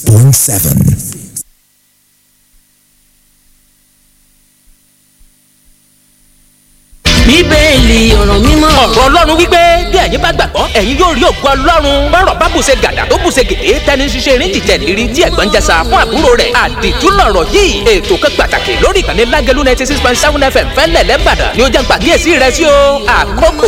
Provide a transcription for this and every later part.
96.7. Bíbélì ọ̀rọ̀ mímọ́. ọ̀rọ̀ Ọlọ́run wípé bí ẹ̀yin bá gbàgbọ́ ẹ̀yin yóò rí ògo Ọlọ́run. bọ́rọ̀ bá bùṣe gàdà tó bùṣe gèdè tẹni ṣiṣẹ́ eré jìjẹ́ lérí tí ẹ̀gbọ́n jẹsà fún àbúrò rẹ̀. àdìtú lọ̀rọ̀ yìí ètò kan pàtàkì lórí ìkànnì Lágẹ̀lú 96.7 FM fẹ́lẹ̀ lẹ́bàdàn ni ó jẹ́ pàkíyèsí rẹ̀ sí o. àkókò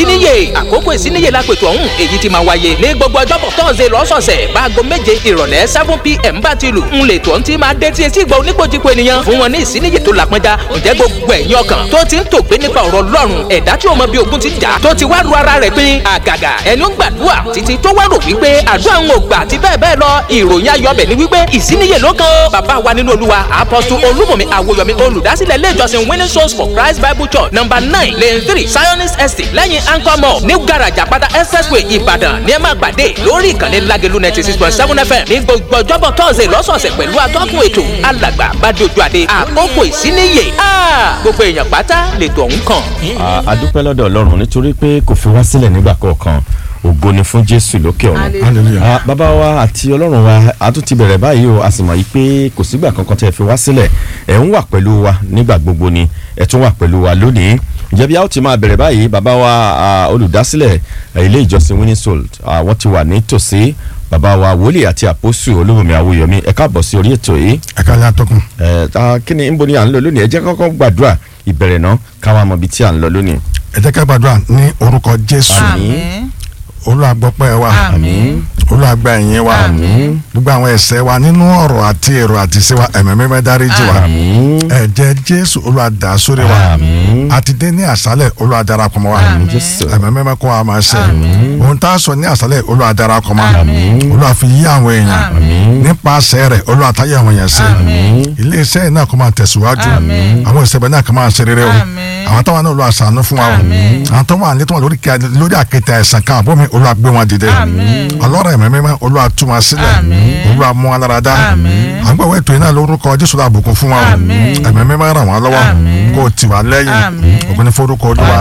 ìsíníyè lápètò ọ̀hún èyí ti máa wáyé ní gbogbo ọjọ́bọ̀ tọ́sẹ̀ lọ́sọ̀ọ̀sẹ̀ báago 7 ìrọ̀lẹ́ 7 PM bá ti lù ń lè tó ń ti máa dé tí etí ìgbà oníkojúko ènìyàn fún wọn ní ìsíníyè tó lápẹ́já. ǹjẹ́ gbogbo ẹ̀yin ọkàn tó ti ń tògbé nípa ọ̀rọ̀ Ọlọ́run ẹ̀dá tí o mọ bí ogun ti jà tó ti wá ru ara rẹ̀ pín àgàgà ẹni ó ń gbàdúrà títí tó wá rò wípé àdúrà ń gbà àti bẹ́ẹ̀ bẹ́ẹ̀ lọ ìròyìn ayọ̀bẹ̀ ni wípé ìsíníyè ló kàn ó. bàbá wa nínú Olúwa apọ́sù Olúmọ̀mí Awóyọmí olùdásílẹ̀ ilé ìjọsìn Winning Souls for Christ Bible Church number 9 lane 3 Zionist Estate lẹ́yìn Anchor Mall ní garaji àpáta expressway Ìbàdàn ní ẹ máa gbàdé lórí ìkànnì Lágẹ̀lú 96.7 FM ní gbogbo ọjọ́bọ̀ tọ́sẹ̀ lọ́sọ̀ọ̀sẹ̀ pẹ̀lú atọ́kùn ètò alàgbà Bádéojú Adé àkókò ìsíníyè gbogbo èèyàn pátá lètò ọ̀hún kàn. A dúpẹ́ lọ́dọ̀ Ọlọ́run nítorí pé kò fi wá sílẹ̀ nígbà kọ̀ọ̀kan ògo ni fún Jésù lókè ọ̀run. Bàbá wa àti Ọlọ́run wa a tún ti bẹ̀rẹ̀ báyìí o a sì mọ̀ yìí pé kò sígbà kankan tẹ́ ẹ fi wá sílẹ̀ ẹ̀ ń wà pẹ̀lú wa nígbà gbogbo ni ẹ̀ tún wà pẹ̀lú wa lónìí. Ǹjẹ́ bí a ó ti máa bẹ̀rẹ̀ báyìí bàbá wa olùdásílẹ̀ ilé ìjọsìn Winning Souls wọ́n ti wà ní tòsí bàbá wa wòlíì àti àpòsù Olúmọ̀mí Awóyọmí ẹ káàbọ̀ sí orí ètò yìí. ẹ ká lè atọ́kùn. Kí ni níbo ni à ń lọ lónìí ẹ jẹ́ kọ́kọ́ gbàdúrà ìbẹ̀rẹ̀ náà káwa mọ̀ ibi tí à ń lọ lónìí. ẹ jẹ́ ká gbàdúrà ní orúkọ Jésù. Àmín. Olúwa gbọ́ pẹ́ wa. Àmín. Olúwa gba ìyìn wa. Àmín. gbogbo àwọn ẹ̀ṣẹ̀ wa nínú ọ̀rọ̀ àti èrò àti ìṣe wa ẹ̀mí mímọ́ dáríjì wa. Àmín. ẹ̀jẹ̀ Jésù Olúwa dà sórí wa. Àmín. àti dé ní àṣálẹ̀ Olúwa darapọ̀ mọ́ wa. Àmín. ẹ̀mí mímọ́ kó wa máa ṣe. ohun tá a sọ ní àṣálẹ̀ Olúwa darapọ̀ mọ́. Olúwa fi yí àwọn èèyàn. nípasẹ̀ rẹ̀ Olúwa táyé àwọn èèyàn ṣe. ilé iṣẹ́ náà kó máa tẹ̀síwájú. àwọn ìṣẹ̀bẹ̀ náà kó máa ṣe rere o. àwọn táwọn náà Olúwa ṣàánú fún wa o. àwọn tó wà nítorí lórí àkéte àìsàn kan àbọ̀mí Olúwa gbé wọn dìde. ọlọ́rọ̀ ẹ̀mí mímọ́ Olúwa tú wọn sílẹ̀. Olúwa mú wọn lára dá. àgbẹ̀wò ètò iná lórúkọ Jésù la bùkún fún wa o. ẹ̀mí mímọ́ ràn wọ́n lọ́wọ́ kó o tì wá lẹ́yìn. ògo ni forúkọ Olúwa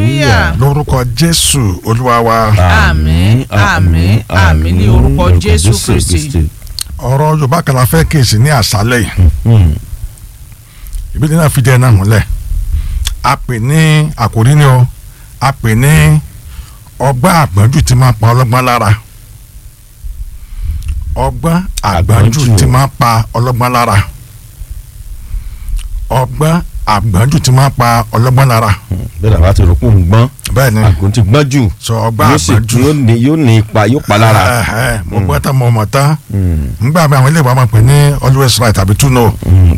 lórúkọ Jésù Olúwa wa. Àmín. Àmín. Àmín ní orúkọ Jésù Kristi. ọ̀rọ̀ Yorùbá kan la fẹ́ kéèsì ní àṣálẹ̀ yìí. ìbílẹ̀ náà fi jẹ́ náà múlẹ̀. a pè ní àkòrí ni o a pè ní ọgbọ́n àgbọ́njù tí máa pa ọlọ́gbọ́n lára. ọgbọ́n àgbọ́njù tí máa pa ọlọ́gbọ́n lára. ọgbọ́n àgbọ́njù tí máa pa ọlọ́gbọ́n lára. bẹ́ẹ̀ làwọn àti òrùkún ń gbọ́n bẹ́ẹ̀ ni àgùn ti gbọ́n jù sọ ọgbọ́n àgbọ́njù yóò ní ipa yóò pa lára. mo gbọ́ tán mo mọ̀ tán nígbà mi àwọn ilé ìwà máa pè ní always right àbí to know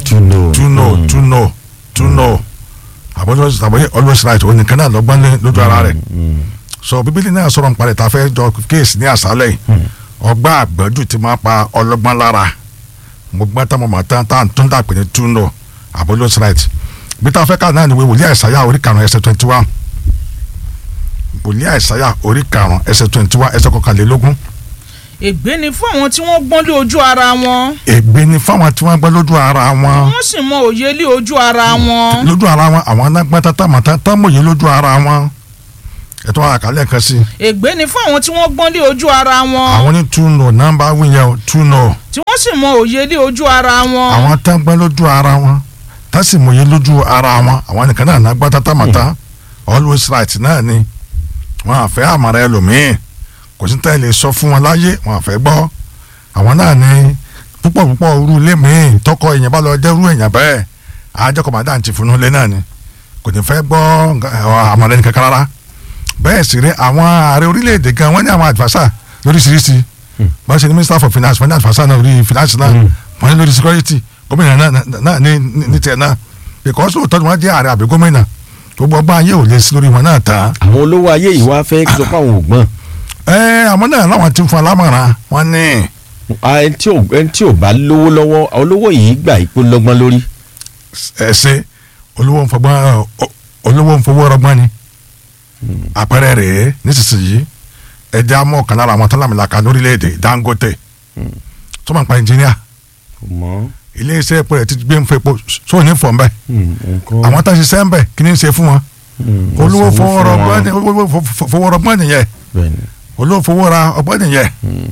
àbí always right òun nìkan náà lọ́gbọ́n lójú ara rẹ̀. sọ bíbélì náà sọ̀rọ̀ nípa rẹ̀ tá a fẹ́ jọ kéèsì ní àṣálẹ̀ yìí ọgbọ́n àgbọ́njù tí máa pa ọlọ́gbọ́n lára. mo gbọ́ tán mo mọ̀ tán tá à ń tún dà pé ní to know àbí always right. bí tá a fẹ́ ká náà ni wòlíì Àìsáyà orí 5 ẹsẹ̀ 21 wòlíì Àìsáyà orí 5 ẹsẹ̀ 21 ẹsẹ̀ 21. ègbé ni fún àwọn tí wọ́n gbọ́n lé ojú ara wọn. ègbé ni fún àwọn tí wọ́n gbọ́n lójú ara wọn. wọ́n sì mọ òye lé ojú ara wọn. lójú ara wọn àwọn anágbọ́n tátà mọ̀ye lójú ara wọn. ẹ̀tọ́ àkàlẹ̀ kan sí. ègbé ni fún àwọn tí wọ́n gbọ́n lé ojú ara wọn. àwọn ní túnú nọ́mbà wíyẹn o túnú. tí wọ́n sì mọ òye lé ojú ara wọn. àwọn tá gbọ́n lójú ara wọn tá sì mọ̀ye lójú ara wọn àwọn nìkan náà nágbọ́n tátà mọ̀tá always right náà ni wọn àfẹ́ àmàrà ẹlòmíì kò sí tẹ́lẹ̀ sọ fún wọn láyé wọn àfẹ́ gbọ́ àwọn náà ní púpọ̀ irú ilé míì tọkọ èèyàn bá lọ dẹ́rú èèyàn bẹ́ẹ̀ àjọkọ̀ màdá ti funu ilé náà ni kò ní fẹ́ gbọ́ àmàrà ẹni kankan rárá bẹ́ẹ̀ sì rí àwọn ààrẹ orílẹ̀-èdè gan wọ́n ní àwọn adviser lóríṣiríṣi wọ́n ṣe ní minister for finance wọ́n ní adviser náà lórí finance náà wọ́n ní lórí security gómìnà náà ní tiẹ̀ náà because òótọ́ ni wọ́n jẹ́ ààrẹ àbí gómìnà gbogbo ọba ayé ò lè sí lórí wọn náà tán. àwọn olówó ayé yìí wá fẹ́ sọ pé àwọn ò gbọ́n. àwọn náà láwọn ti ń fún alámọ̀ràn wọn ní. ẹni tí ò bá lówó lọ́wọ́ olówó yìí gbà ipò lọ́gbọ́n lórí. ṣe olówó ń fowó rọgbọ́n ni àpẹẹrẹ rèé nísinsìnyí ẹja mọ́ ọ̀kan lára àwọn tọ́lámìlàkà lórílẹ̀‐èdè Dangote tó máa ń pa ẹnjìníà ilé iṣẹ́ epo rẹ̀ ti gbé ń fẹ́ epo sóò ní fọ̀ ń bẹ́ àwọn tá a ṣiṣẹ́ ń bẹ̀ kí ni ń ṣe fún wọn olówó fowó rọgbọ́n nìyẹn olówó fowó ra ọgbọ́n nìyẹn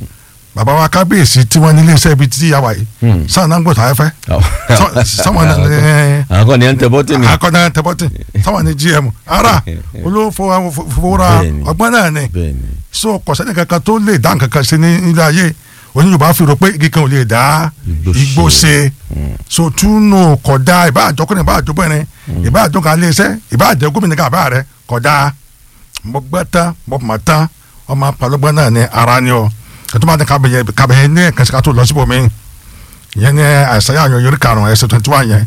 bàbá wa kábíyèsí tí wọ́n ní iléeṣẹ́ ibi tí yàwá yìí sáà náà ń gbọ́dọ̀ ayẹ́fẹ́ sáwọn àkọ́ ni ẹ̀ ń tẹ bọ́tì ni. àkọ́ náà ń tẹ bọ́tì sáwọn ní GM ara olófowóra ọgbọ́n náà ni so kọ̀sẹ́nì kankan tó lè dá nǹkan kan ṣe ní ilé ayé oní Yorùbá fi rò pé igi kan ò lè dá igbó ṣe so túnú kódà ìbá àjọkùnrin ìbá àjọbìnrin ìbá àjọkùnrin iléeṣẹ́ ìbá àjẹ gómìnà kan àbá rẹ kódà mo gbọ́ tán mo mọ̀ tán ọmọ apalọ́gbọ́n náà ní ara ni ọ kẹtọ́ máa ní kábẹ̀yẹ ní ẹ̀kan sí ká tó lọ síbò mí ìyẹn ní àìsàn yà yọrí karùn-ún ẹsẹ̀ 21 yẹn.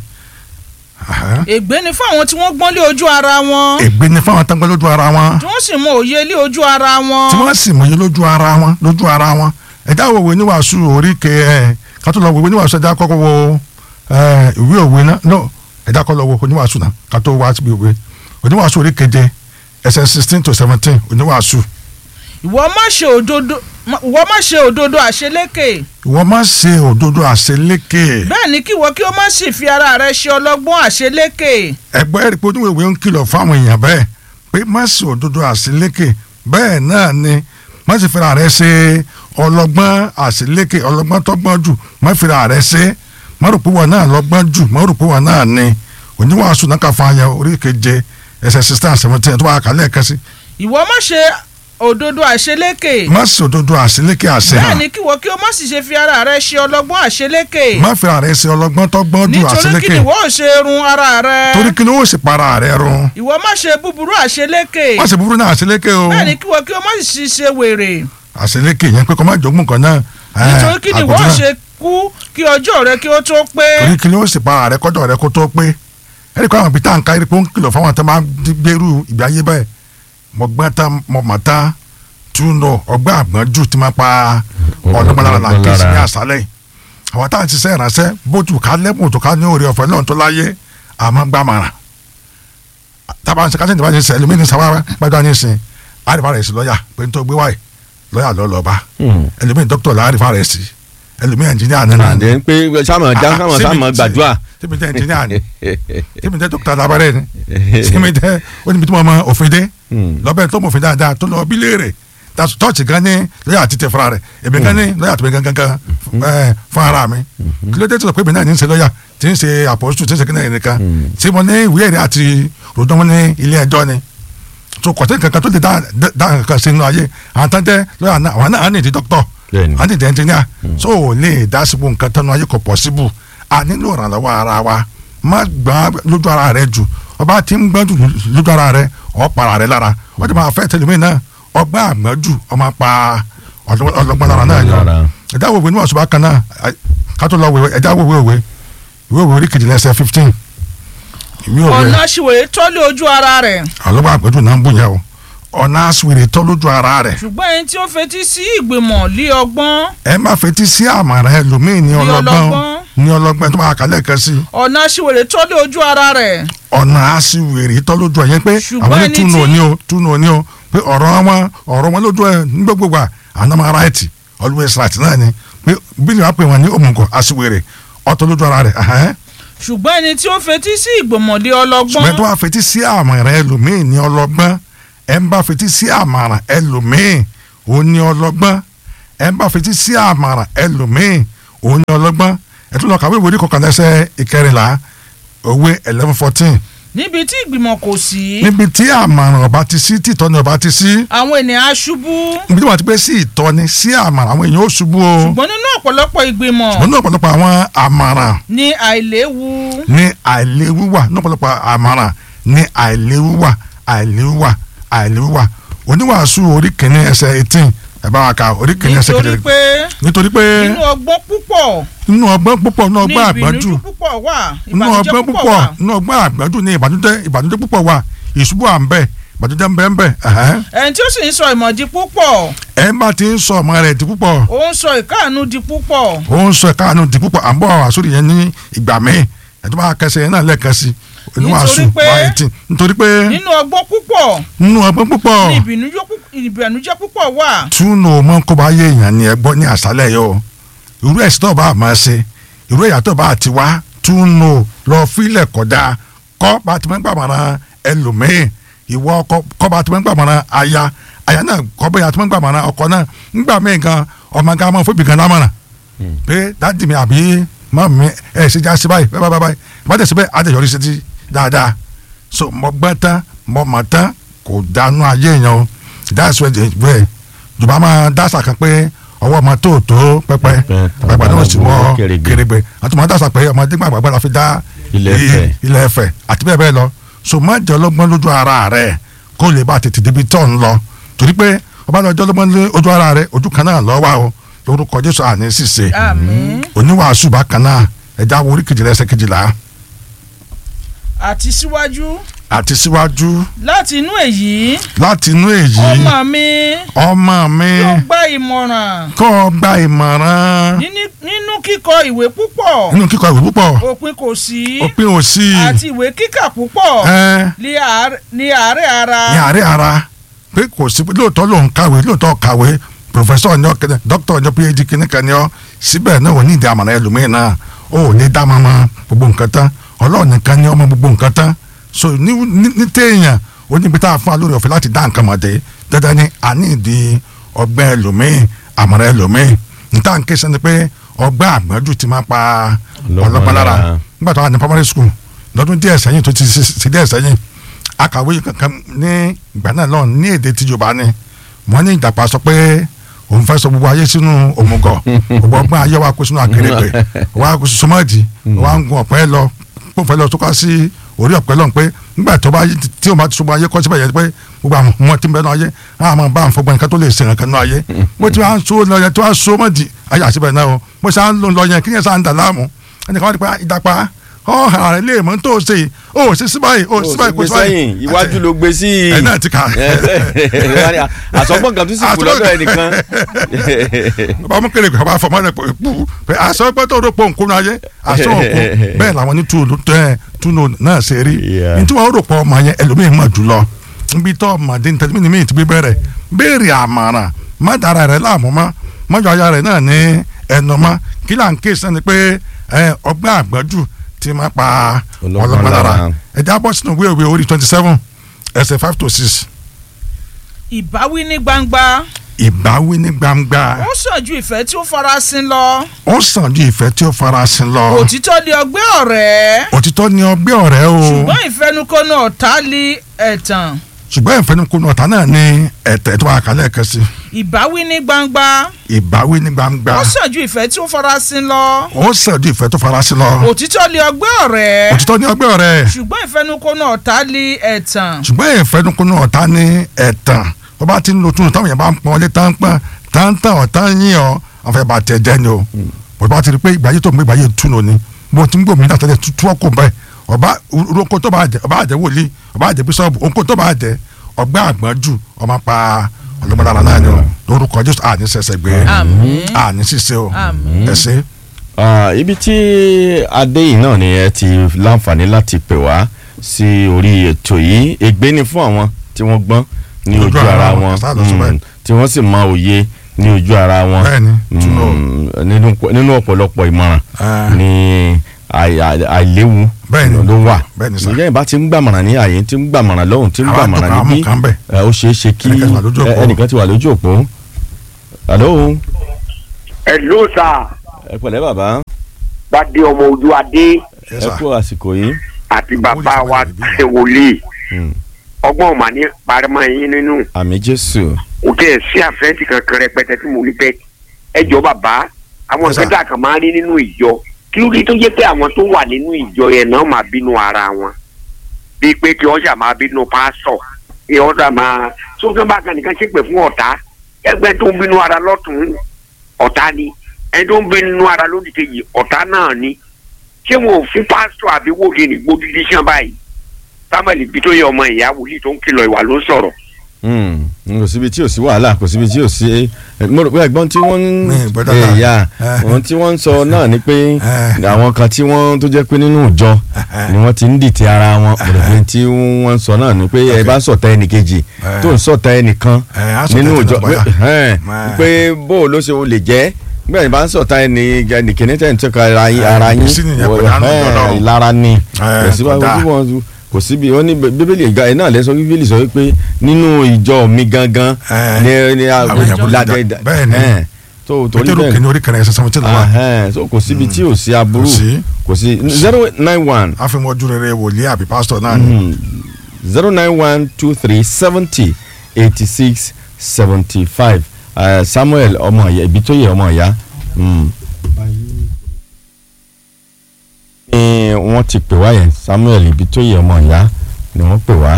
ègbé ni fún àwọn tí wọ́n gbọ́n lé ojú ara wọn. ègbé ni fún àwọn tí wọ́n gbọ́n lójú ara wọn. tí wọ́n sì mọ òye lé ojú ara wọn. tí wọ́n sì mọ òye lójú ara wọn ẹ̀dá wo ìwé níwàásù orí ke ká tó lọ wo ìwé níwàásù ẹ̀dá kọ́kọ́ wo ìwé òwe náà no ẹ̀dá kọ́ lọ wo oníwàásù náà ká tó wá síbi òwe oníwàásù orí keje ẹsẹ̀ 16 to 17 oníwàásù. ìwọ má ṣe òdodo àṣelékè. ìwọ má ṣe òdodo àṣelékè. bẹ́ẹ̀ ni kí ìwọ kí o má sì fi ara rẹ ṣe ọlọ́gbọ́n àṣelékè. ẹgbẹ́ ẹ̀rí pé oníwèé ń kìlọ̀ fáwọn èèyàn bẹ́ẹ̀ pé má ṣe òdodo àṣelékè bẹ́ẹ̀ náà ni má sì fi ara rẹ ṣe ọlọ́gbọ́n àṣelékè ọlọ́gbọ́n tọ́gbọ́n jù má fi ara rẹ ṣe má rò pé wọn náà lọ́gbọ́n jù má rò pé wọn náà ni oníwàásù náà kà fún àyà orí keje ẹsẹ̀ 16 17 tó wà kálẹ̀ kẹ́sì. ìwọ má ṣe òdodo àṣelékè. má ṣe òdodo àṣelékè àṣehàn. bẹ́ẹ̀ ni kí wọ́n kí o má sì ṣe fi ara rẹ ṣe ọlọ́gbọ́n àṣelékè. má fi ara rẹ ṣe ọlọ́gbọ́n tọ́gbọ́n ju àṣelékè. nítorí kí ni wọ́n ò ṣe run ara rẹ. torí kí ni wọ́n ò sì para rẹ run. ìwọ má ṣe búburú àṣelékè. má ṣe búburú náà àṣelékè o. bẹ́ẹ̀ ni kí wọ́n kí o má sì ṣe wèrè. àṣelékè yẹn pé kọ́ má jogún kan náà. nítorí kí ni wọ́n ṣe kú kí ọjọ́ rẹ kí ó tó pé. torí kí ni wọ́n sì para rẹ kọ́jọ́ rẹ kó tó pé. ẹ̀rí kọ́ àwọn ibi tá à ń ká ẹ̀rí pé ó ń kìlọ̀ fáwọn tó máa gbèrú ìgbé ayé bẹ́ẹ̀ mo gbọ́n tán mo mọ̀ tán túnú ọgbà àgbọ̀njù tí máa pa ọlọ́gbọ́n lára kí sí ní àṣálẹ̀ àwọn táwọn ti sẹ́ ìránṣẹ́ bójú ká lẹ́bùn tó ká ní oore ọ̀fẹ́ náà tó láyé àmọ́ gbàmàrà tábà ń ṣe káṣíǹtì bá ń ṣe ẹlòmíín ní sáwá gbàgbà ní sìn àrífà rẹ̀ sí lọ́ọ̀yà pé n tó gbé wáyé lọ́ọ̀yà lọ́ọ̀lọ́ba ẹlòmíín dókítà láàrífà rẹ̀ sí ẹlòmíín ẹnjìníà nínú. àdé ń pé sáàmù gbàdúrà. tèmi tẹ ẹnjìníà ni tèmi tẹ dókítà labarẹ ni tèmi tẹ oníbi tí mo mọ òfin dé lọ́bẹ̀ tó mọ̀ òfin dáadáa tó lọ bí léèrè tọ́ọ̀tì gan ní lọ́yà àti tẹ fúnra rẹ̀ èmi gan ní lọ́yà àti gangan fún ara mi kí ló dé tó sọ pé èmi náà ní í ṣe lọ́yà tí ń ṣe àpòsù tí ń ṣe kí náà nìkan tí mo ní ìwé ẹ̀rí àti ròdọ́ wọn ní ilé ẹjọ́ ni tó kọ̀tẹ́ kankan tó lè dá kankan sínú ayé àwọn tán jẹ́ lọ́yà náà àwọn náà ní ìdí dókítọ̀ àwọn ní ìdí ẹnjìníà tó ò lè dá síbò nǹkan tánú ayé kò pọ̀ síbù a nílò ìrànlọ́wọ́ ara wa má gbà lójú ara rẹ jù ọba tí ń gbọ́n jù lójú ara rẹ ọ̀ para rẹ lára wọ́n ti máa fẹ́ tẹlifíìn náà ọgbà àgbọ̀njù ọmọ pa ọlọ́gbọ́n lára náà yọ ẹ̀dá wo ìwé ní wàásù bá kan náà kátó lọ wẹ̀ ẹ̀dá wo ìwé orí kejìlá ẹsẹ̀ 15. ọ̀nà aṣiwèrè tọ́ lé ojú ara rẹ̀. ọlọ́gbọ́n àgbọ̀njù náà ń bùn yẹn o ọ̀nà aṣiwèrè tọ́ lójú ara rẹ̀. ṣùgbọ́n ẹni tí ó fetí sí ìgbìmọ̀ lé ọgbọ́n. ẹ má fetí sí àmọ̀ràn ẹlòmíì ní ọlọ́gbọ́n tó máa kálẹ̀ kan sí. ọ̀nà aṣiwèrè tọ́ lé ojú ara rẹ̀. ọ̀nà aṣiwèrè tọ́ lójú ẹ̀yẹn pé àwọn ní túnú òní o pé ọ̀rọ̀ wọn lójú ẹ̀ ní gbogbo wa àná right always right náà ni pé bílí wàá pè wọn ní òmùgọ̀ aṣiwèrè ọ̀tọ̀ lójú ara rẹ̀. ṣùgbọ́n ẹni tí ó fetí sí ìgbòmọ̀lé ọlọ́gbọ́n. ṣùgbọ́n tó wàá fetí sí àmọ̀ràn ẹlòmíì ní ọlọ́gbọ́n ẹ̀ ń bá fetí sí àmọ̀ràn ẹlòmíì ò ní ọlọ́gbọ́n ẹ̀ ń bá fetí sí àmọ̀ràn ẹlòmíì ò ní ọlọ́gbọ́n ẹ̀ tún lọ kàwé ìwé kọkànlá ẹsẹ̀ ìkẹrìnlá òwe 11:14. níbi tí ìgbìmọ̀ kò sí. níbi tí àmọ̀ràn ọba ti sí tí ìtọ́ni ọba ti sí. àwọn ènìyàn á ṣubú. níbi tí wọ́n ti pé sí ìtọ́ni sí àmọ̀ràn àwọn èèyàn ó ṣubú o. ṣùgbọ́n nínú ọ̀pọ̀lọpọ̀ ìgbìmọ̀. ṣùgbọ́n nínú ọ̀pọ̀lọpọ̀ àwọn àmọ̀ràn. ní àìléwu. ní àìléwu wà nínú ọ̀pọ̀lọpọ̀ àmọ̀ràn ní àìléwu wà oníwàásù orí kìíní ẹsẹ̀ 18 ẹ bá wa ka orí kìíní ẹsẹ̀ kìíní. nítorí pé nínú ọgbọ́n púpọ̀. nínú ọgbọ́n àgbọ́njù ní ìbínú púpọ̀ wà. nínú ọgbọ́n àgbọ́njù ní ìbànújẹ́ púpọ̀ wà ìṣubú à ń bẹ ìbànújẹ́ ń bẹ. ẹni tí ó sì ń sọ ìmọ̀ di púpọ̀. ẹ bá ti ń sọ ọmọ rẹ̀ di púpọ̀. ó ń sọ ìkáàánú di púpọ̀. à ń bọ̀ àsórí yẹn ní ìgbà míì ẹ̀ tó bá kẹsẹ̀ yẹn náà lẹ́ẹ̀kan sí oníwàásù nítorí pé nínú ọgbọ́n púpọ̀ ní ìbànújẹ́ púpọ̀ wà. túnú mọ́ kó bá yé èèyàn ni ẹ gbọ́ ní àṣálẹ̀ yìí o irú ẹ̀sìn tó bá máa ṣe irú ẹ̀yà tó bá ti wá túnú lọ fílẹ̀ kọjá kọ́ bá ti mọ́ gbàmọ̀ràn ẹlòmíì ìwọ kọ́ bá ti mọ́ gbàmọ̀ràn aya náà kọ́ bá ti mọ́ gbàmọ̀ràn ọkọ náà ńgbà míì gan ọmọ ga máa fóbi kan lámọ̀ràn pé dáàdì mi àbí mọ́ mi ẹ̀ ṣe já sí báyìí báyìí bá tẹ̀sí bẹ́ẹ̀ àtẹ̀yọrí sí ti dáadáa so mo gbọ́n tán mo mọ̀ tán kò dánú ayé yẹn o that's why bẹ́ẹ̀ jùbọ́ máa dásà kan pé ọwọ́ ọmọ tó pẹpẹ náà sì wọ́ kérébé àti máa dásà pé ọmọdé gbàgbà la fi dá ilẹ̀ Ẹ̀fẹ̀ àti bẹ́ẹ̀ bẹ́ẹ̀ lọ so má jẹ́ ọlọ́gbọ́n lójú ara rẹ̀ kó lè bá tètè débi tó ń lọ torí pé ọba náà jẹ́ ọlọ́gbọ́n lójú ara rẹ̀ ojú kan náà lọ́wọ́ o lórúkọ Jésù àní ṣìṣe oníwàásù bákan náà ẹ̀dá wo orí kejìlá ẹsẹ̀ kejìlá. àti síwájú. láti inú èyí. ọmọ mi. kó gba ìmọ̀ràn. nínú kíkọ ìwé púpọ̀. òpin kò sí. àti ìwé kíkà púpọ̀. ní àárẹ̀ ara. pé kò sí lóòótọ́ ló ń kàwé professor ni ọ doctor ni ọ phd kìnnìkan ni ọ síbẹ̀ náà ò ní ìdí àmàlà ẹlòmíín náà ó ní dá mọ́mọ́ gbogbo nǹkan tán ọlọ́run nìkan ni ọmọ gbogbo nǹkan tán so ní téèyàn ó níbi tá a fún alórí ọ̀fẹ́ láti dá nǹkan mọ̀ dé dandan ni a ní ìdí ọgbẹ́ ẹlòmíín àmàlà ẹlòmíín níta ń ké sẹ́ni pé ọgbẹ́ àgbọ̀njù ti máa pa ọlọ́pàá lára nígbà tó wà ní primary school lọ́dún díẹ̀ sẹ́yìn tó ti ṣe díẹ̀ sẹ́yìn akàwé kankan ní ìgbà náà lọ́n ní èdè tí Yorùbá ni wọ́n ní Ìjàpá sọ pé òun fẹ́ sọ gbogbo ayé sínú òmùgọ̀ gbogbo ọgbọ́n ayé wa kó sínú akérègbè wa kó sọmọ́ọ̀dì wa ń gun ọ̀pẹ lọ kó fẹ́ lọ tó ká sí orí ọ̀pẹ lọ́n pé nígbà tó bá tí o bá ti sọ gbogbo ayé kọ́ síbẹ̀ yẹn pé gbogbo àwọn ọmọ tí ń bẹ náà ayé á máa bá àwọn fọgbọ́n nǹkan tó lè ṣe nǹkan náà ayé mo ti wá ń so lọ yẹn tó wá so mọ́ọ̀dì ayé àṣìbẹ̀ náà o mo ṣe à ń lọ yẹn kí yẹn sá ń dà láàmú ẹnìkan wá ní pé Ìjàpá ààrẹ lè mọ tó ṣe síbáyìí kò síbáyìí iwájú ló gbé sí ẹ náà ti kà àsọgbọ́n kan tó sì kú lọ́dọ̀ ẹnìkan. bàbá mú kéré bàbá fọmọ rẹ pé àsọgbọ́n tó rọpò nkún náà yẹ àsọ òkú bẹ́ẹ̀ làwọn ní túnú náà ṣe rí ní tí wọ́n rò pọ̀ ọmọ yẹn ẹlòmíín mọ̀ jùlọ níbi tó ọmọdé ní tẹlifíní mi ti gbé bẹ̀rẹ̀ béèrè àmàràn má dára rẹ láàmú mọ́ mọ́jọ aya rẹ̀ náà ní ẹnu mọ́ kí là ń ké sẹ́ni pé ọgbẹ́ àgbọ́jù tí máa pa ọlọ́pàá lára ẹ̀jẹ̀ abọ́ sínú ìwé orí 27 ẹsẹ̀ 5 to 6. ìbáwí ní gbangba. ó sàn ju ìfẹ́ tí ó farasin lọ. òtítọ́ ni ọgbẹ́ ọ̀rẹ́. o. ṣùgbọ́n ìfẹnukọ́nù ọ̀tá náà ní ẹ̀tẹ̀ tó wà kálẹ̀ kẹsì. ìbáwí ní gbangba. ó sàn ju ìfẹ́ tí ó farasin lọ. òtítọ́ ni ọgbẹ́ ọ̀rẹ́. ṣùgbọ́n ìfẹnukọ́nù ọ̀tá ní ẹ̀tàn. tó bá ti ń lo túnú táwọn yẹn bá ń pọn ọlé táǹtàn ọ̀tá yín ọ àwọn fẹ́ bá tẹ̀ jẹ́ ni o bó bá ti rí pé ìgbàyé tó ń gbé ìgbàyé túnú ni bó ti ń gbòmí náà tẹ́lẹ̀ tú ọkọ̀ bẹ́ẹ̀ ọba orúkọ tó bá jẹ ọba àjẹ wòlíì ọba àjẹ bísọ̀bù orúkọ tó bá jẹ ọgbẹ́ àgbọ̀njù ọmọ pa ọlọ́mọdára náà ni o lórúkọ Jésù àní sẹsẹ gbé àní ṣiṣẹ́ o ẹsẹ. ibi tí adé yìí náà ni ẹ ti láǹfààní láti pè wá sí orí ètò yìí ègbé ni fún àwọn tí wọ́n gbọ́n ní ojú ara wọn tí wọ́n sì mọ òye ní ojú ara wọn nínú ọ̀pọ̀lọpọ̀ ìmọ̀ràn ní àìléwu ló wà ìyá ìbá ti ń gbàmọ̀ràn ní àyè tí ń gbàmọ̀ràn lọ́hùn tí ń gbàmọ̀ràn níbí ó ṣeé ṣe kí ẹnìkan ti wà lójú òpó. Hello sà. ẹ pẹ̀lẹ́ bàbá. Gbadé ọmọ ojú adé. ẹ kú àsìkò yìí. àti bàbá wa ṣe wòlíì ọgbọ́n ọ̀mà ní parimọ́ yín nínú. àmì Jésù. o tẹ sí àfẹ́ǹtì kankan rẹpẹtẹ tí mo rí bẹ́ẹ̀ ẹ jọ bàbá àwọn nǹkan tá a kàn máa rí nínú ìjọ kí ló dé tó jẹ́ pé àwọn tó wà nínú ìjọ yẹn náà máa bínú ara wọn bíi pé kí ọjà máa bínú pásọ̀ kí ọjà máa sókè bá kan nìkan ṣépè fún ọ̀tá ẹgbẹ́ tó ń bínú ara lọ́tún ọ̀tá ni ẹni tó ń bínú ara lódì kejì ọ̀tá náà ni ṣé wọn ò fún pásọ̀ àbí wòlíì ní gbódúdí sàn báyìí Samuel bí tó yẹ ọmọ ìyá wòlíì tó ń kìlọ̀ ìwà ló sọ̀rọ̀. kò síbi tí ò sí wàhálà kò síbi tí ò sí mo rò pé ẹ̀gbọ́n tí wọ́n ń ẹ̀yà ohun tí wọ́n ń sọ náà ni pé àwọn kan tí wọ́n tó jẹ́ pé nínú ìjọ ni wọ́n ti ń dìtẹ̀ ara wọn mo rò pé tí wọ́n ń sọ náà ni pé ẹ bá sọ̀tá ẹnìkejì tó ń sọ̀tá ẹnìkan nínú ìjọ pé bó ló ṣe lè jẹ́ bẹ́ẹ̀ bá ń sọ̀tá ẹnìkíní tẹ̀ ń tọ́ka ara yín ìlara ni kò síbi wọn ní bíbélì ìgbà ẹ náà lẹsọ bíbélì sọ wípé nínú ìjọ mi gangan ní tó torí pétérù bẹ́ẹ̀ kìíní orí kẹrin ẹsẹ̀ 17 ló wà. so kò síbi tí ò sí aburú Kò sí. kò sí 091 àfihàn ojú rere wòlíì àbí pásítọ̀ náà ni. 09123708675 Samuel ọmọ ìyá ibi tó yẹ ọmọ ìyá ni wọ́n ti pè wá yẹn Samuel ibi tó yẹ ọmọ ìyá ni wọ́n pè wá.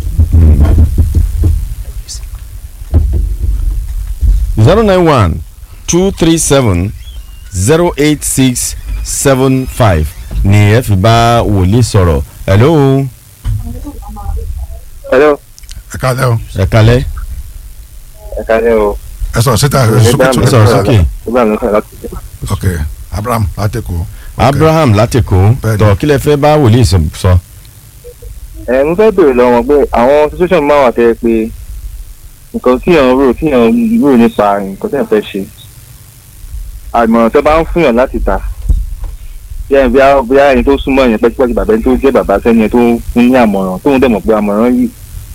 09123708675 ni ẹ fi bá wòlíì sọ̀rọ̀. Hello. Hello. ẹ kálẹ́ o. ẹ kalẹ́. Ẹ káalẹ́ o. ẹ sọ̀rọ̀ síta ẹ ẹ sọ̀rọ̀ sókè. Ibrahim ló sọ̀rọ̀ láti ṣe. ok Abraham látẹ̀kọ́. Abraham látẹ̀kọ́ Bẹ́ẹ̀ni. tọ̀ kí lẹ fẹ́ bá wòlíì sọ. Mo fẹ́ béèrè lọ́wọ́ pé àwọn situation máa wà tẹ́ pé nǹkan tí èèyàn rò nípa nǹkan tí èèyàn fẹ́ ṣe àmọ̀ràn tó bá ń fún yàn láti ta bí ẹni tó súnmọ́ yẹn pẹ́kípẹ́kí bàbá ẹni tó jẹ́ bàbá sẹ́ni yẹn tó fún ní àmọ̀ràn tóun dẹ̀ mọ̀ pé àmọ̀ràn yìí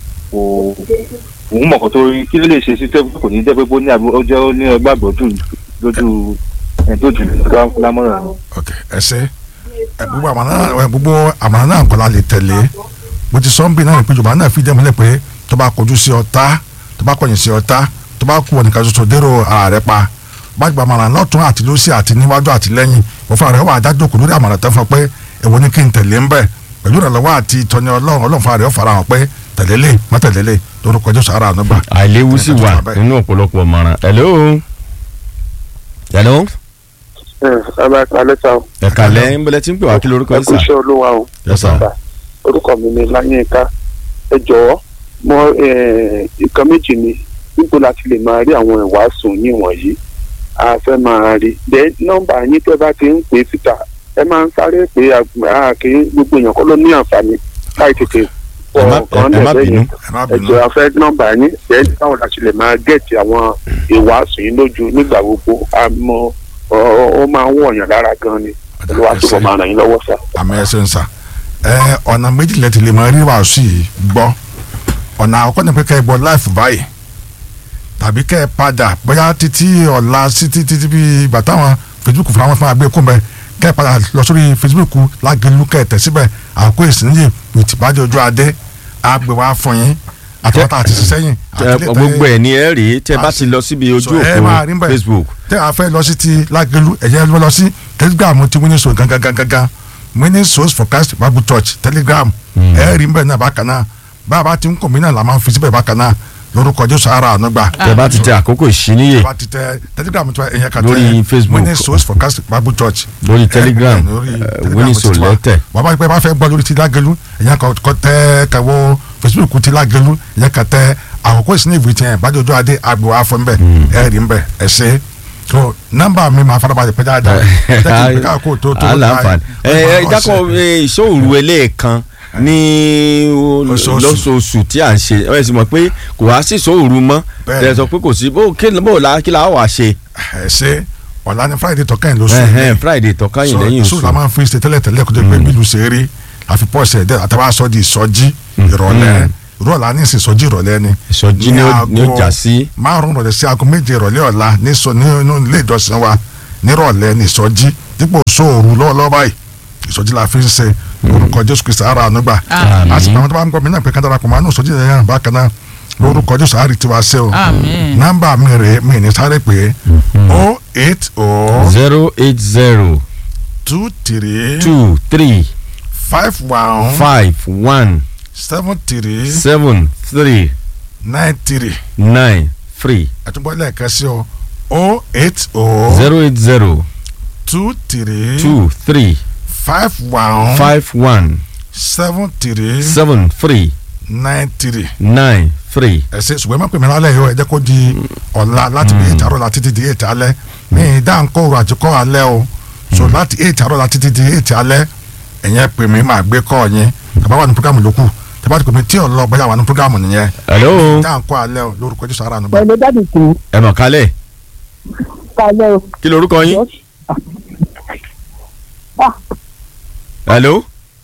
òun mọ̀kàn tó rí kí ló lè ṣe sí tẹ́kù kò ní jẹ́ pé ó ní ọgbàgbọ́ jù lójú ẹni tó jù lámọ̀ràn. ok ẹ ṣe gbogbo àmàlà náà kọ́ la lè tẹ̀lé bó ti sọ ń bì náà ní pé Yorùbá náà fi jẹ́ mọ́lẹ̀ pé tó bá kọjú sí ọ̀tá tó bá kọ̀yìn sí ọ̀tá tó bá kú ọ̀nìkan ṣoṣo dérò ara rẹ̀ pa bá gba àmàlà lọ́tún àti lósì àti níwájú àti lẹ́yìn òfin rẹ̀ wà dájú kò lórí àmàlà tó fọ pé èwo ni kí n tẹ̀lé ń bẹ̀ pẹ̀lú ìrànlọ́wọ́ àti ìtọ́ni Ọlọ́run fún àrẹ̀ ọ̀fara hàn pé tẹ̀lé lè má tẹ̀lé lè lórúkọ Jésù ara àánú gbà. àìléwu sì wà nínú ọ̀pọ̀lọpọ̀ ọ̀mọ̀ràn. Hello. Hello. ẹ bá kalẹ́ sá o. ẹ kalẹ́ ń bọ́lẹ̀ tí ń pè wá kí lórúkọ yìí sà. ẹ kú iṣẹ́ Olúwa o. Yes, sir. orúkọ mi ni Láyínká ẹ jọ̀wọ́ mọ nǹkan méjì ni níbo la ti lè máa rí àwọn ìwàásù yín wọ̀nyí a fẹ́ máa rí bẹ́ẹ̀ nọ́mbà yín tẹ́ bá ti ń pè síta ẹ máa ń sáré pé kí gbogbo èèyàn kọ́ ló ní àǹfààní láì tètè pọ̀ kan lẹ́bẹ̀ẹ́ yẹn ẹ jọ̀ọ́ a fẹ́ nọ́mbà yín bẹ́ẹ̀ báwo la ti lè máa gẹ̀ẹ́tì àwọn ìwàásù yín lójú nígbà gbogbo àmọ́ ó máa ń wọ̀nyàn lára gan ni Olúwa tó bọ̀ máa ràn yín lọ́wọ́ sá. àmì ẹsẹ̀ ń sà ọ̀nà méjì lẹ́tì lè máa rí wàásù yìí gbọ́ ọ̀nà àkọ́kọ́ ni pé kẹ́ ẹ gbọ́ láìfù báyìí tàbí kẹ́ ẹ padà bóyá títí ọ̀la sí títí bí ìgbà táwọn Facebook fún àwọn fún agbé kún bẹ kẹ́ ẹ padà lọ sórí Facebook Lágelú kẹ́ ẹ tẹ̀ síbẹ̀ àkókò ìsìnyí ìtìbájọ ojú adé àgbè wá fún yín àtàwọn àti sísẹ́yìn. gbogbo ẹ̀ ni ẹ rí tẹ́ bá ti lọ síbi ojú òpó Facebook. tẹ́ a fẹ́ lọ sí ti Lágelú ẹ̀yẹ́ lọ sí Telegram ti Winning Souls gangan Winning Souls for Christ Bible Church Telegram ẹ rí mbẹ náà bákan náà bàbá tí ń kọ̀ mí náà la máa ń fi síbẹ̀ bákan náà lórúkọ Jésù ara àánú gbà. tẹ́ bá ti tẹ àkókò ìṣíníyè tẹ́ bá ti tẹ Telegram tí ẹ̀yẹ kà tẹ lórí Facebook Winning Souls for Christ Bible Church lórí Telegram Winning Souls lẹ́tẹ̀. bàbá ìpẹ́ bá fẹ́ gbọ́ lórí ti Lágelú ẹ̀yẹ kọ́ tẹ́ kẹwọ́ Facebook ti Lágelú ẹ̀yẹ kà tẹ àkókò ìsìn ìwé tiẹ̀ bájọ́ ojú adé àgbò wa fún bẹ́ẹ̀ ẹ̀ rí mbẹ́ ẹ̀ ṣe so nọ́mbà mi máa farabalẹ̀ pẹ́ dáadáa aláǹfààní jákọ̀ ìṣòwò ẹlẹ́ẹ̀kan ní lọ́sọ̀ọ̀sù tí à ń ṣe ẹ sì mọ̀ pé kò wá sí ìṣòwò mọ́ ẹ sọ pé kò sí kí la wà ṣe. ẹ ṣe ọ̀la ni Friday tọ́kàn lóṣù yìí Friday tọ́kàn yìí lẹ́yìn oṣù so la máa ń fi ṣe tẹ́lẹ̀ kó tó gbé bílù ṣe rí àfi pọ́ọ̀sì ẹ̀dẹ́ àtàwọn aṣọ di ìsọjí ìrọ̀lẹ́ ìrọ̀lẹ́ ní ìsọjí ìrọ̀lẹ́ ni ìsọjí ni ó jà sí. márùn rọ̀lẹ́ sí aago méje ìrọ̀lẹ́ ọ̀la ní ilé ìjọsìn wa nírọ̀lẹ́ ní ìsọjí dípò sóòrù lọ́wọ́lọ́wọ́ báyìí ìsọjí la fi ń ṣe lórúkọ Jésù Kristi ara àánú gbà àti àwọn tó bá ń gbọ́ mi náà pé kátàrà kò máa ní ìsọjí yẹn bákan náà lórúkọ Jésù àárí tiwa ṣe o nọ́mbà mi rè mí ní sáré pé 080 23 51 73 93 àtúbọ̀ lẹ́ẹ̀kan sí o 080 23 51 73 93. ẹ ṣe ṣùgbọ́n ẹ má pè mí lálẹ́ yìí o ẹ jẹ́ kó di ọ̀la láti bí 8 àárọ̀ la títí di 8 alẹ́ mi ì dá nǹkan òru àti kọ́ alẹ́ o so láti 8 àárọ̀ la títí di 8 alẹ́ ẹ̀yẹn pè mí máa gbé kọ́ yín tàbá wà ní programu lókù tàbá ti pè mí tí ò lọ bóyá wà ní programu nìyẹn. hello. dá nǹkan alẹ́ o lórúkọ Jésù ara ànúgbà. pẹ̀lú dáàbì kù. ẹ mọ̀ kálẹ̀. kálẹ̀ o. kí lorúkọ yín. hello.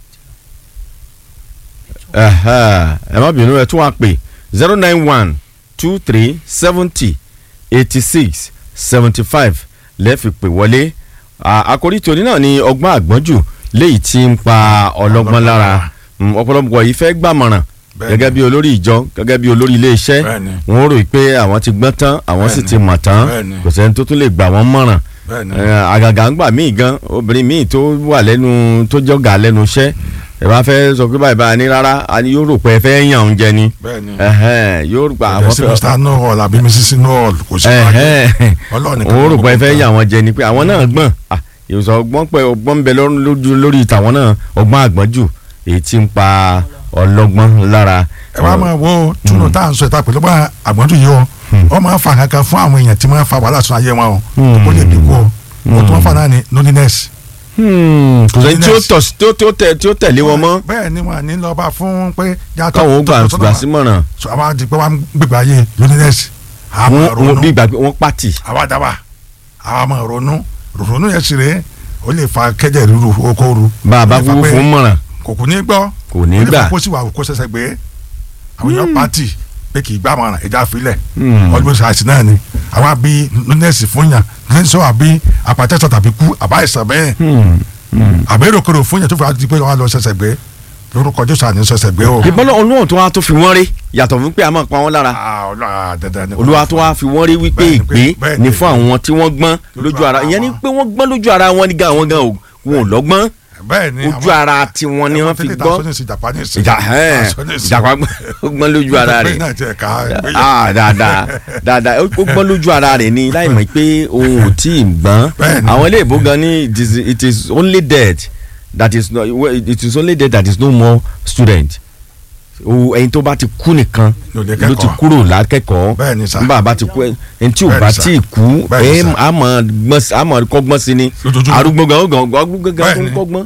ẹ má bínú ẹ tún wá pè 091 23 70 86 75 lẹ́ẹ̀fi pè wọlé. Àkòrí tòní náà ni ọgbọ́n àgbọ́njù léyìí tí ń pa ọlọ́gbọ́n lára. Ọ̀pọ̀lọpọ̀ yìí fẹ́ gbàmọ̀ràn gẹ́gẹ́ bí olórí ìjọ gẹ́gẹ́ bí olórí iléeṣẹ́ wọ́n rò pé àwọn ti gbọ́n tán àwọn sì ti mọ̀ tán kò sẹ́ni tó tún lè gbà wọ́n mọ̀ràn. Àgàgà ń gbà míì gan obìnrin míì tó wà lẹ́nu tó jọ̀gà lẹ́nu iṣẹ́ ẹ bá fẹ́ sọ pé báyìí báyìí ní rárá yóò rò pé ẹ fẹ́ yàn oúnjẹ ni yóò gbà àwọn fẹ́ mr noel àbí mrs noel kò sí ọlọ́ọ̀nì kan ó rò pé ẹ fẹ́ yàn wọn jẹ ni pé àwọn náà gbọ́n ìwòsàn ọgbọ́n pé ọgbọ́n ń bẹ lórí tàwọn náà ọgbọ́n àgbọ́njù èyí tí ń pa ọlọ́gbọ́n lára. ẹ wá máa wo túnú tá à ń sọ ìta pẹ̀lú ọgbọ́n àgbọ́njù yìí o wọ́n máa ń fa kankan fún àwọn èèyàn tí wọ́n fa wàhálà sún ayé wọn o kó lè dínkù o wọ́n tún wọ́n fa náà ní loneliness. kò sẹ́ni tí ó tẹ̀lé wọn mọ́. bẹ́ẹ̀ ni wọn ní lọ bá fún pé yàtọ̀ káwọn ó gbà sí mọ̀ràn. àwọn àti pé wọn gbégbá ayé loneliness. wọ́n bí ìgbà pé wọ́n pàtì. àwa dábàá àwa máa ronú yẹn sì rèé ó lè fa kẹ́jẹ́ ríru okòru. bá a bá kú fún mọ̀ràn. kò ní gbọ́ kò ní gbà ó lè fa kó sì wà kó sẹsẹ gbé àwọn èèyàn pàtì pé kì í gbà mọ̀ràn ẹja filẹ̀ always àìsàn náà ni àwa bí loneliness fún yàn loneliness wà bí apàtẹ́sọ̀ tàbí kú àbá àìsàn bẹ́ẹ̀ àbẹ́ròkèrò fún yàn tó fi wá di pé wọ́n á lọ sẹsẹ gbé lórúkọ Jésù àní sẹsẹ gbé o. ìbọn Olúwa tó wá tó fi wọ́n rí yàtọ̀ fún pé a máa pa wọ́n lára Olúwa tó wá fi wọ́n rí wípé ìgbé ni fún àwọn tí wọ́n gbọ́n lójú ara ìyẹn ni pé wọ́n gbọ́n lójú ara wọn ní gan àwọn gan wọn ò lọ́gbọ́n ojú ara tiwọn ni wọ́n fi gbọ́ ìjàpá gbọ́n lójú ara rẹ̀ dáadáa ó gbọ́n lójú ara rẹ̀ ni láì mọ̀ pé òun ò tí ì gbọ́n àwọn ilé ìbò gan ni it is only dead that is no it is only dead that is no more student ẹni tó bá ti kú nìkan ló ti kúrò lákẹ́kọ̀ọ́ nígbà bá ti kú ẹni tí ò bá tí ì kú àmọ́ kọ́gbọ́n sí ni arúgbó gan tó ń kọ́gbọ́n.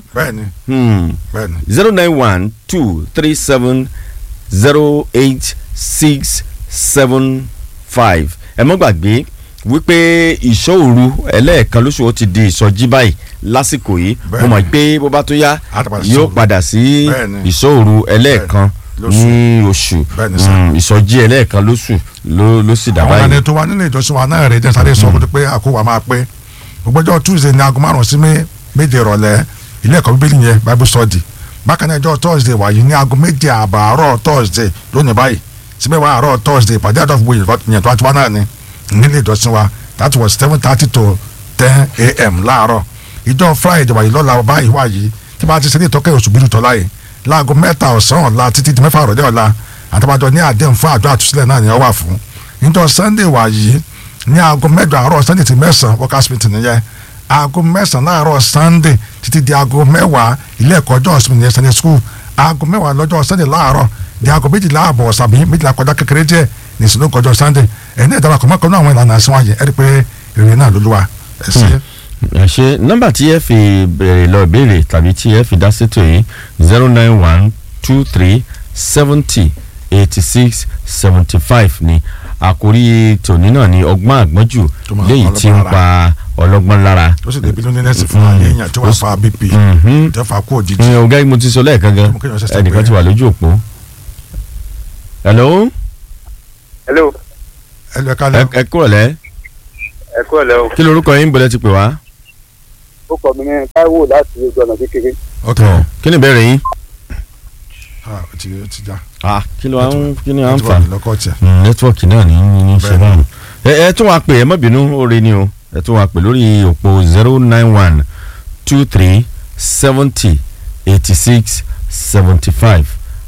09123708675 ẹ mọ́ gbàgbé wípé ìṣọ́ òru ẹlẹ́ẹ̀kan lóṣù ó ti di ìsọjí báyìí lásìkò yìí mo mọ̀ pé bó bá tó yá yóò padà sí ìṣọ́ òru ẹlẹ́ẹ̀kan ní oṣù ìsọjí ẹlẹ́ẹ̀kan lóṣù ló sì dá báyìí. àwọn àlejò wa nílé ìjọsìn wa náà rẹ̀ jẹ́ sáré sọ pé àkówà máa pé gbogbo ọjọ́ Tuesday ní aago 5 sí 7 ìrọ̀lẹ́ ilé ẹ̀kọ́ bíbélì yẹn Bible study bákan náà ọjọ́ Thursday wáyé ní aago 7 àárọ̀ Thursday lónìí báyìí sí 10 àárọ̀ Thursday ìpàdé àdọ́fù yẹn tó àtiwá náà ni nílé ìjọsìn wa that was 7:30 to 10 a.m. láàárọ̀ ìjọ Friday wáyé lọ́la báyìí wáyé tí bá ti ṣe ní ìtọ́kẹ́ oṣù bíi tọ́lá yìí láago 3 ọ̀sán ọ̀la títí di 6 ìrọ̀lẹ́ ọ̀la àtàbàjọ ní àdéhùn fún àjọ àtúnṣílẹ̀ náà ni ó wà fún níjọ́ Sunday wáyé ní aago 8 àárọ̀ Sunday ti 9 workers meeting nìyẹn aago 9 láàárọ̀ Sunday títí di aago 10 ilé ẹ̀kọ́ ọjọ́ ọ̀sìn nìyẹn Sunday school aago 10 lọ́jọ́ Sunday láàárọ̀ di aago 12 ààbọ̀ sàbí 12 kọjá kékeré díẹ̀ ní ìsìnkú ọjọ́ Sunday ẹni ìdára kò mọ́kànlá àwọn ìlànà àṣìwọ̀n ayé ẹ rí pé èrè náà lóluwà ẹ ṣe. ẹ ṣe nọ́mbà tí ẹ fi bẹ̀rẹ̀ lọ ìbéèrè tàbí tí ẹ fi dá sétò yìí 09123708675 ni àkórí tòní náà ni ọgbọ́n àgbọ́njù léyìí tí ń pa ọlọ́gbọ́n lára. tó sì débi lónìí nẹ́ẹ̀sì fún ayé èèyàn tí wọ́n fa BP tí wọ́n fa kú òjijì. ọ̀gá mo ti sọ lẹ́ẹ̀kan gan ẹnìkan ti wà lójú òpó. hello. hello. ẹ kúrò lẹ́. ẹ kúrò lẹ́ o. kí lorúkọ yín bọ̀dẹ̀ ti pè wá. ó kọ mi ní Táíwò láti ojú ọ̀nà kékeré. ok kí ni ìbéèrè yín. ó ti já. kí ló ń fà nẹ́tíwọ̀kì náà ní ṣe báwọn. ẹ tún wá pè ẹ má bínú oore ni o ẹ tún wá pè lórí òpó 09123708675.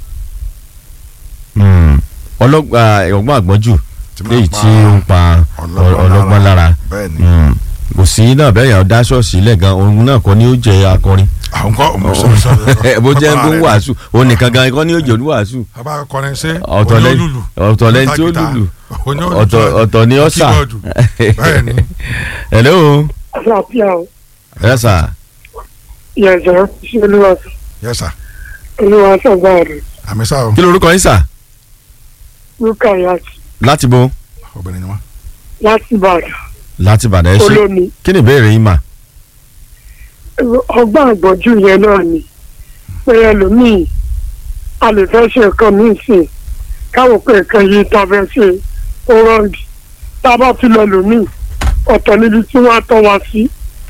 ọgbọ́n àgbọ́njù léyìí tí ó ń pa ọlọ́gbọ́n lára kò sí náà bẹ́ẹ̀ yàn dá ṣọ́ọ̀ṣì ilẹ̀ gan òun náà kọ́ ni ó jẹ́ akọrin bó jẹ́ ń gbóhùn wàásù òun nìkan gan kọ́ ni ó jẹ́ olúwàásù ọ̀tọ̀ lẹ́ni tí ó lùlù ọ̀tọ̀ ni ọ̀sà. hello. yes sir. yes sir ṣé olúwa. yes sir. olúwa sọ̀gbà rẹ̀. àmì sá o. kí lorúkọ yín sà. Rukayat. láti bo. obìnrin ni wọn. láti Ìbàdàn. láti Ìbàdàn ẹ ṣe olómi. kí ni ìbéèrè yín mà. ọgbọ́n àgbọ̀jù yẹn náà ni pé ẹlòmíì a lè fẹ́ ṣe nǹkan míì sí káwọn pé nǹkan yìí ta fẹ́ ṣe ó rọ́ǹdì tá a bá fi lọ lòmíì ọ̀tọ̀ níbi tí wọ́n á tọ́ wa sí.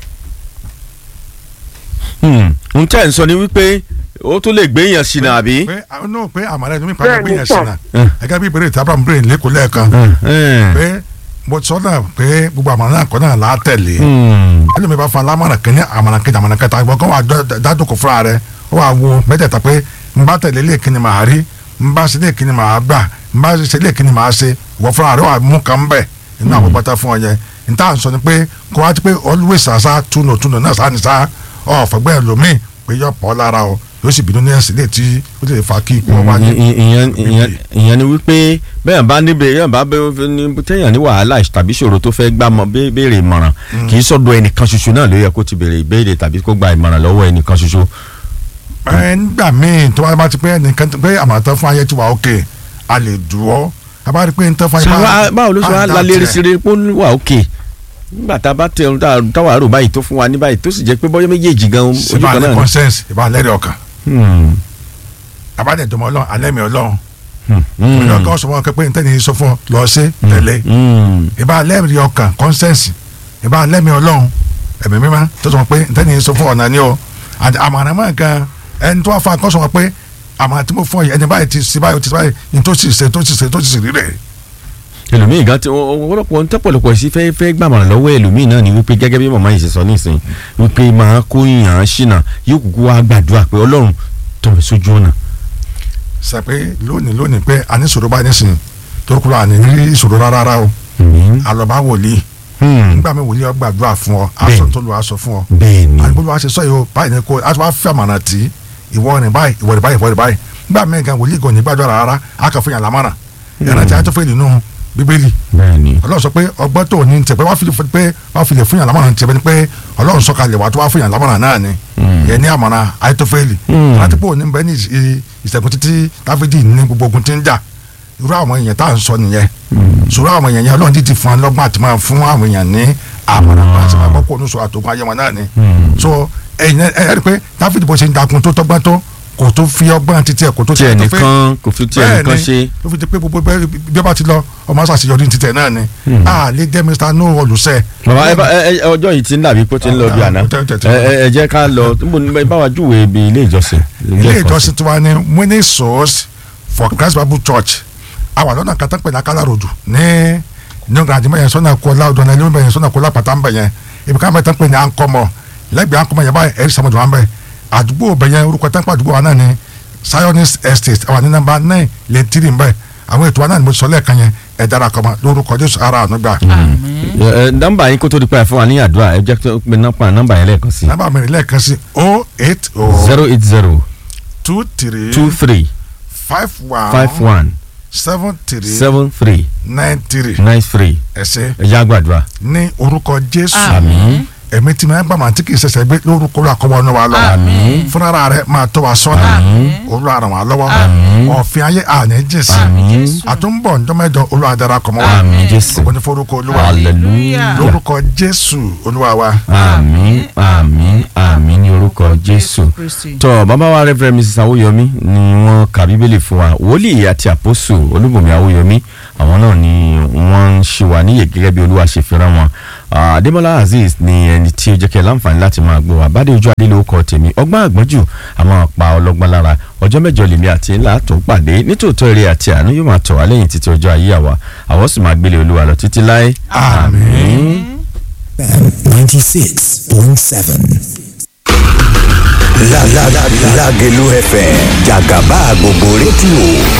n tẹ́ ń sọ ni wípé ó tún lè gbé èèyàn ṣìnà àbí. pé àmàlẹ́ ẹni mi pàdé gbé yẹn ṣìnà ẹgẹ́ bí ìbéèrè tí abraham béèrè lẹ́kọ̀ọ́ lẹ́ẹ̀kan pé mo sọ náà pé gbogbo àmàlẹ́ náà kọ́ náà là á tẹ̀lé ẹni mi bá fa lámàrà kínní àmàlà kejì àmàlà kẹta ìwọ kan wà dájókòó fúnra rẹ ó wà wo mẹ́tẹ̀ẹ̀ta pé n bá tẹ̀lé ilé kíni màá rí n bá ṣe ilé kíni màá gbà n bá ṣe ilé kíni màá ṣe ìwọ fúnra rẹ wà mú kan bẹ̀ nínú àwọn pátá fún ọ yẹn n tá à ń sọ ni pé kó wá ti pé always àṣà túnú náà sáà ní sáà ọ̀fọ̀gbẹ́ ẹlòmíì pé yọ pọ̀ lára o yóò sì bínú ní ẹ̀sìn lè tí ó lè fa kí ikú ọba ní. ìyẹn ni wípé bẹ́ẹ̀ bá níbẹ̀ yẹn bá tẹ̀yàn ní wàhálà tàbí ìṣòro tó fẹ́ gbà béèrè ìmọ̀ràn kì í sọ́dọ̀ ẹnìkan ṣoṣo náà ló yẹ kó ti béèrè ìbéèrè tàbí kó gba ìmọ̀ràn lọ́wọ́ ẹnìkan ṣoṣo. nígbà míì tó bá ti pé ẹnìkan pé àmọ̀tán fún ayé tí wà ókè a lè dúró a bá rí pé nǹkan fún ayé báwo ló ṣe wá lálẹ́ rí sí rí pé ó wà ókè nígbà tá a bá tẹ ohun táwa àrò báyìí tó fún wa ní báyìí tó sì jẹ́ pé bọ́yọ́ méjèèjì gan ojú kan náà ni. conscience ìbá lẹ́rìí ọkàn abádẹ́jọmọ ọlọ́run alẹ́mì ọlọ́run ọlọ́run kan sọ fún ọ pé ntẹ́ni sọ fún ọ lọ sí tẹ̀lé ìbá lẹ́rìí ọkàn conscience ìbá lẹ́mì ọlọ́run ẹ̀mí mímá tó sọ pé ntẹ́ni sọ fún ọ̀nà ni ọ àmàràn mọ́ nǹkan ẹni tó wá fún akọ́ sọ pé àmàràn tí mo fún ọ yẹn ẹni báyìí ti sí báyìí ti sí báyìí ní tó sì ṣe tó sì ṣe tó sì rí rẹ̀ ẹlòmíì gan tí ọ̀pọ̀lọpọ̀ ń tẹ́pọ̀lọpọ̀ sí fẹ́ gbàmọ̀ràn lọ́wọ́ ẹlòmíì náà ni wípé gẹ́gẹ́ bí màmá yìí ṣe sọ nísìnyí wípé máa kó yàn án ṣìnà yóò kúkú wá gbàdúrà pé ọlọ́run tọ̀ mí sójú ọ̀nà. sọ pé lónìí pé a ní ìṣòro báyìí nísìnyí torí kúrò àní rí ìṣòro rárá o àlọ́bá wòlíì nígbà mi wòlíì gbàdúrà fún ọ aṣọ tó lu aṣọ fún ọ àgbélé wa ṣe sọ yìí o báyìí ni kò a ti wá fẹ́ àmàrà tí ìwọ ni báyìí ìwọ ni báyìí ìwọ ni báyìí nígbà mi gan wòlíì gan ní gbàdúrà rárá a kàn fún yàn lámàrà yàrá tí a tó fẹ́ nínú bíbélì ọlọ́run sọ pé ọgbọ́n tó ní tẹ̀ pé wá fi lè fún yàn lámọ̀ràn tẹ̀ pé ọlọ́run sọ kalẹ̀ wá tó wá fún yàn lámọ̀ràn náà ni yẹn ní àmọ̀ràn àìtófẹ́lì láti pò ní bẹ́ẹ̀ ní ìṣẹ́gun títí dáfídì ní gbogbo ogun tí ń jà irú àwọn èèyàn tá à ń sọ nìyẹn sọ̀rọ̀ àwọn èèyàn yẹn ọlọ́run dídì fún wọn lọ́gbọ́n àti máa fún àwọn èèyàn ní àmọ̀ràn àti máa bọ́kọ̀ oníṣòwò àtògùn ayé wọn náà ni so ẹ̀yìn ẹ̀ rí pé dáfídì bó ṣe ń dakun tó tọ́gbọ́n tó kò tó fi ọgbọ́n títí ẹ̀ kò tó tiẹ̀ tó fẹ́ kò fi tiẹ̀ nìkan ṣe ló fi di pé gbogbo bí ọba ti lọ ọmọ àṣàṣeyọrí ní títẹ̀ náà ni a lè jẹ́ Mr. No olùsẹ́. bàbá ọjọ́ yìí ti ń dàbí pé ó ti ń lọ bí àná ẹ jẹ́ ká lọ báwa júwèé ibi ilé ìjọsìn. ilé ìjọsìn tiwa ni Winning Souls for Christ Bible Church àwọn àlọ́nà kàtà pẹ̀lú akálà ròdù ní ọ̀gàdìmọ̀ yẹn sọ́nà kọ́lá ọ̀dọ́nà ilé ìbẹ̀yẹn sọ́nà kọ́lá pàtàkì yẹn ibi ká mẹ́ta pé ní àǹkọ́mọ̀ lẹ́gbẹ̀ẹ́ àǹkọ́mọ̀ yẹn báyìí ẹ̀rí sàmùdù wọn bẹ́ẹ̀ àdúgbò bẹ̀yẹn orúkọ tẹ́ńpà àdúgbò wa náà ni Zionist Estate àwọn ní nọ́mbà 9 lè tìrì mbẹ́ àwọn ètò wa náà ni mo sọ lẹ́ẹ̀kan yẹn ẹ̀ dára kọ́ ma lórúkọ Jésù ara àánú gbà. nọ́mbà yín kó tó di pa ẹ̀ fún wa ní àdúrà ẹ jẹ́ pé nọ́mbà yẹn lẹ́ẹ̀kan sí. nọ́mbà mi lẹ́ẹ̀kan sí 080 080 23 51 73 93 ẹ ṣé ẹ jẹ́ àgbàdúrà. ní orúkọ Jésù àmín ẹ̀mí tí máa ń gbàmọ̀ àti kì í ṣẹ̀ṣẹ̀ gbé lórúkọ àkọ́wọ́ ọ̀nà wa lọ. fúnra rẹ̀ máa tó wa sọ́nà. olú ara wa lọ́wọ́. ọ̀fìn ayé àná jésì. àtúnbọ̀ ǹdọ́mẹ́jọ olú adara kọ́mọ́ wa. ògo ni forúkọ olúwa. lórúkọ jésù olúwa wa. àmín ní orúkọ jésù. tọ́ bàbá wa Reverend Mrs. Awóyọmí ni wọ́n ka bíbélì fún wa wòlíì àti àpòsù Olúbùnmi Awóyọmí àwọn náà ni wọ́n ń ṣe wà níyè gẹ́gẹ́ bí olúwa ṣe fẹ́ràn wọn. Adémọ́lá Azeez ni ẹni tí ó jẹ́ kí ẹ láǹfààní láti máa gbọ́ wa Bádéojú Adélòókọ tèmi ọgbọ́n àgbọ́njù àmọ́ pa ọlọ́gbọ́n lára ọjọ́ mẹ́jọ lèmi àti ńlá tó pàdé nítòótọ́ eré àti àánú yóò máa tọ̀ wá lẹ́yìn títí ọjọ́ ayé àwa àwọn sì máa gbélé olúwa lọ títí láé. àmín. 96.7 Lágelú FM jàgàbá gbogbo rédíò.